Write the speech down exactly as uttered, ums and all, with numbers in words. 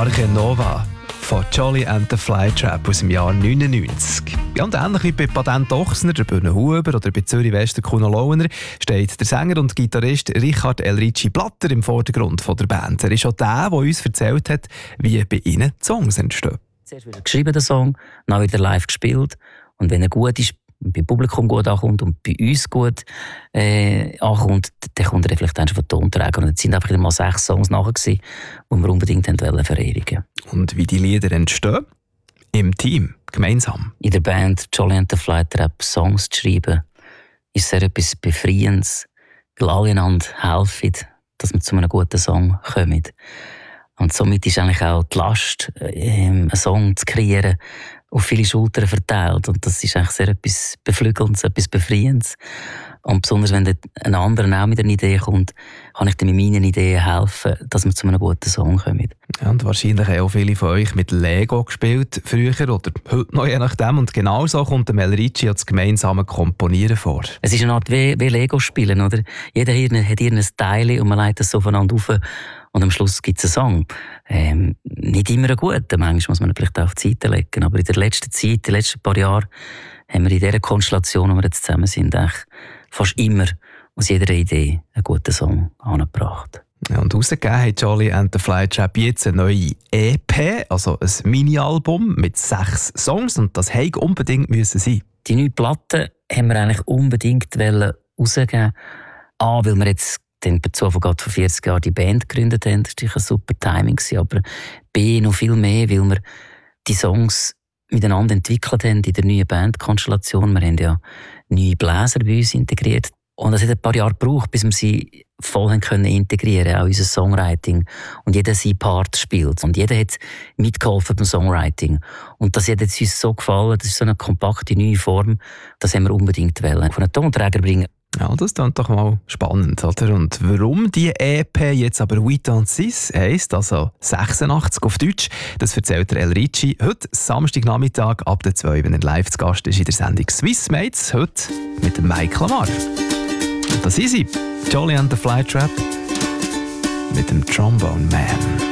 Arche Nova von Jolly and the Flytrap aus dem Jahr neunundneunzig. Ja, und ähnlich wie bei Patent Ochsner, der Bühne Huber oder bei Zürich Wester Kuno Launer steht der Sänger und Gitarrist Richard Elricci Blatter im Vordergrund von der Band. Er ist auch der, der uns erzählt hat, wie bei ihnen die Songs entstehen. Zuerst wieder geschrieben, den Song, dann wieder live gespielt. Und wenn er gut ist, beim Publikum gut ankommt und bei uns gut äh, ankommt, dann kommt er vielleicht dann schon von Tonträger. Und es sind einfach wieder mal sechs Songs nachher gewesen, die wir unbedingt wollten verewigen. Und wie die Lieder entstehen? Im Team, gemeinsam. In der Band Jolly and the Flytrap Songs zu schreiben, ist sehr etwas Befreiendes, weil alle einander helfen, dass wir zu einem guten Song kommen. Und somit ist eigentlich auch die Last, einen Song zu kreieren, auf viele Schultern verteilt. Und das ist eigentlich sehr etwas Beflügelndes, etwas Befreiendes. Und besonders, wenn ein anderer auch mit einer Idee kommt, kann ich dann mit meinen Ideen helfen, dass wir zu einem guten Song kommen. Ja, und wahrscheinlich haben auch viele von euch mit Lego gespielt, früher oder heute noch, je nachdem. Und genau so kommt der Elricci das gemeinsame Komponieren vor. Es ist eine Art wie, wie Lego-Spielen, oder? Jeder hier hat hier ein Teil und man legt das so aufeinander auf. Und am Schluss gibt es einen Song. Ähm, nicht immer einen guten, manchmal muss man vielleicht auch auf die Seite legen. Aber in der letzten Zeit, in den letzten paar Jahren, haben wir in dieser Konstellation, wo wir jetzt zusammen sind, fast immer aus jeder Idee einen guten Song angebracht. Ja, und rausgegeben hat Jolly and the Flytrap jetzt eine neue E P, also ein Mini-Album mit sechs Songs. Und das hätte unbedingt müssen sein. Die neue Platte haben wir eigentlich unbedingt rausgeben. A, weil wir jetzt den Bezug von vierzig Jahren die Band gegründet haben. Das war ein super Timing. Aber B, noch viel mehr, weil wir die Songs miteinander entwickelt haben in der neuen Bandkonstellation. Wir haben ja neue Bläser bei uns integriert. Und es hat ein paar Jahre gebraucht, bis wir sie voll können integrieren können, auch unser Songwriting. Und jeder seinen Part spielt. Und jeder hat mitgeholfen beim Songwriting. Und das hat uns so gefallen, das ist so eine kompakte neue Form, das haben wir unbedingt wollen. Von einem Tonträger bringen. Ja, das klingt doch mal spannend, oder? Und warum die E P jetzt aber «huit ans six» heisst, also sechsundachtzig auf Deutsch, das erzählt der Elricci heute Samstagnachmittag ab der zwei, wenn er live zu Gast ist in der Sendung «Swissmates», heute mit dem Mike Lamar. Und das ist sie, Jolly and the Flytrap mit dem Trombone Man.